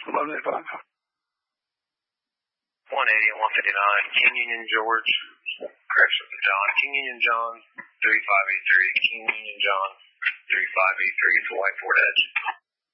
1185. 180 and 159, King Union George, correction for John, King Union John, 3583, King Union John, 3583 for White Fort Edge.